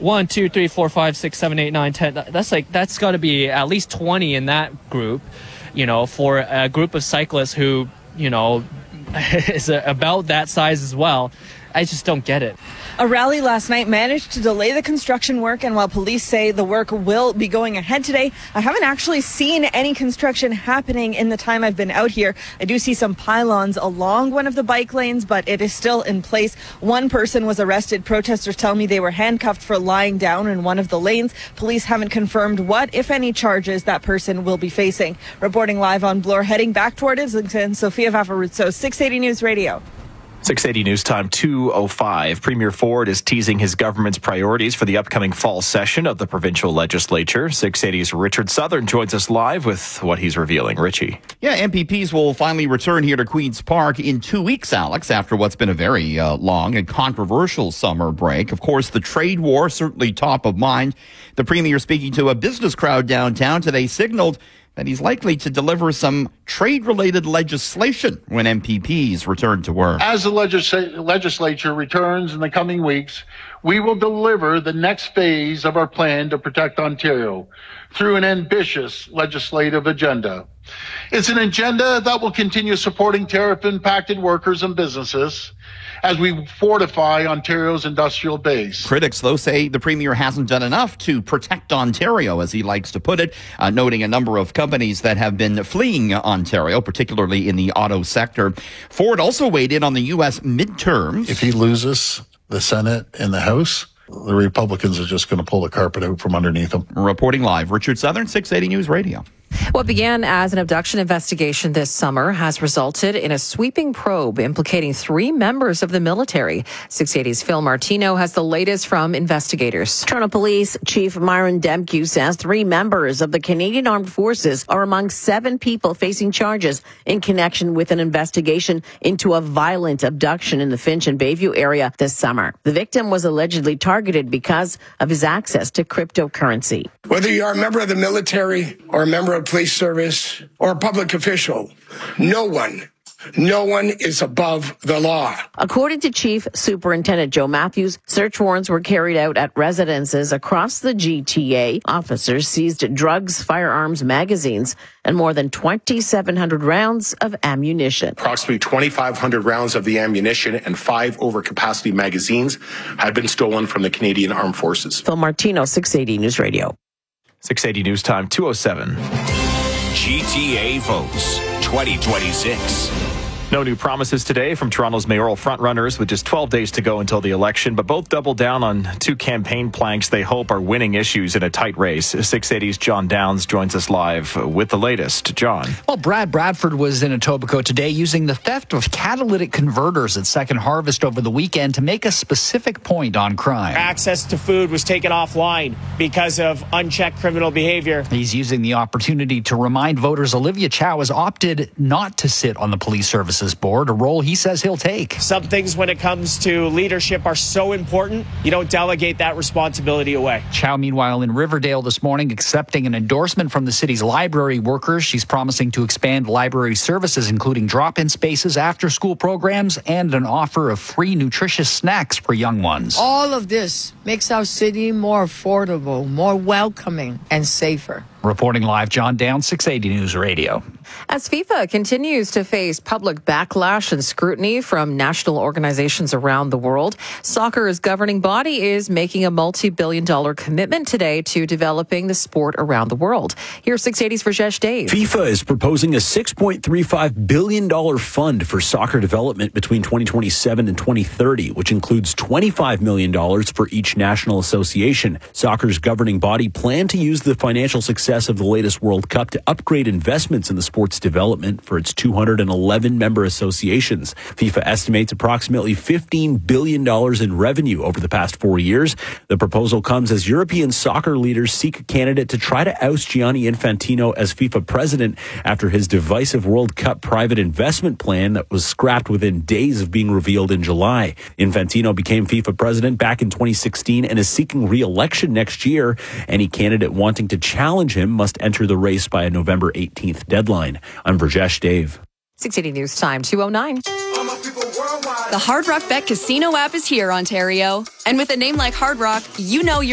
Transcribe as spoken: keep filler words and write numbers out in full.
one, two, three, four, five, six, seven, eight, nine, ten. That's like that's got to be at least twenty in that group, you know, for a group of cyclists who, you know, is about that size as well. I just don't get it. A rally last night managed to delay the construction work, and while police say the work will be going ahead today, I haven't actually seen any construction happening in the time I've been out here. I do see some pylons along one of the bike lanes, but it is still in place. One person was arrested. Protesters tell me they were handcuffed for lying down in one of the lanes. Police haven't confirmed what, if any, charges that person will be facing. Reporting live on Bloor, heading back toward Islington, Sophia Vafaruzzo, six eighty News Radio. six eighty News Time two oh five. Premier Ford is teasing his government's priorities for the upcoming fall session of the provincial legislature. six eighty's Richard Southern joins us live with what he's revealing. Richie. Yeah, M P Ps will finally return here to Queen's Park in two weeks, Alex, after what's been a very uh, long and controversial summer break. Of course, the trade war certainly top of mind. The Premier, speaking to a business crowd downtown today, signaled that he's likely to deliver some trade-related legislation when M P Ps return to work. As the legisl- legislature returns in the coming weeks, we will deliver the next phase of our plan to protect Ontario through an ambitious legislative agenda. It's an agenda that will continue supporting tariff-impacted workers and businesses as we fortify Ontario's industrial base. Critics, though, say the Premier hasn't done enough to protect Ontario, as he likes to put it, uh, noting a number of companies that have been fleeing Ontario, particularly in the auto sector. Ford also weighed in on the U S midterms. If he loses the Senate and the House, the Republicans are just going to pull the carpet out from underneath them. Reporting live, Richard Southern, six eighty News Radio. What began as an abduction investigation this summer has resulted in a sweeping probe implicating three members of the military. six eighty's Phil Martino has the latest from investigators. Toronto Police Chief Myron Demke says three members of the Canadian Armed Forces are among seven people facing charges in connection with an investigation into a violent abduction in the Finch and Bayview area this summer. The victim was allegedly targeted because of his access to cryptocurrency. Whether you are a member of the military or a member of police service or a public official, no one, no one is above the law. According to Chief Superintendent Joe Matthews, search warrants were carried out at residences across the G T A. Officers seized drugs, firearms, magazines, and more than twenty-seven hundred rounds of ammunition. Approximately twenty-five hundred rounds of the ammunition and five overcapacity magazines had been stolen from the Canadian Armed Forces. Phil Martino, six eighty News Radio. six eighty News Time two oh seven. G T A votes twenty twenty-six. No new promises today from Toronto's mayoral frontrunners with just twelve days to go until the election, but both double down on two campaign planks they hope are winning issues in a tight race. six eighty's John Downs joins us live with the latest. John. Well, Brad Bradford was in Etobicoke today using the theft of catalytic converters at Second Harvest over the weekend to make a specific point on crime. Access to food was taken offline because of unchecked criminal behavior. He's using the opportunity to remind voters Olivia Chow has opted not to sit on the police services board, a role he says he'll take. Some things when it comes to leadership are so important, you don't delegate that responsibility away. Chow, meanwhile, in Riverdale this morning, accepting an endorsement from the city's library workers. She's promising to expand library services, including drop-in spaces, after-school programs, and an offer of free nutritious snacks for young ones. All of this makes our city more affordable, more welcoming, and safer. Reporting live, John Downs, six eighty News Radio. As FIFA continues to face public backlash and scrutiny from national organizations around the world, soccer's governing body is making a multi-billion dollar commitment today to developing the sport around the world. Here's six eighty's Rajesh Dave. FIFA is proposing a six point three five billion dollars fund for soccer development between twenty twenty-seven and twenty thirty, which includes twenty-five million dollars for each national association. Soccer's governing body planned to use the financial success of the latest World Cup to upgrade investments in the sport's development for its two hundred eleven member associations. FIFA estimates approximately fifteen billion dollars in revenue over the past four years. The proposal comes as European soccer leaders seek a candidate to try to oust Gianni Infantino as FIFA president after his divisive World Cup private investment plan that was scrapped within days of being revealed in July. Infantino became FIFA president back in twenty sixteen and is seeking re-election next year. Any candidate wanting to challenge him must enter the race by a November eighteenth deadline. I'm Rajesh Dave. six eighty News Time two oh nine. The Hard Rock Bet Casino app is here, Ontario. And with a name like Hard Rock, you know you're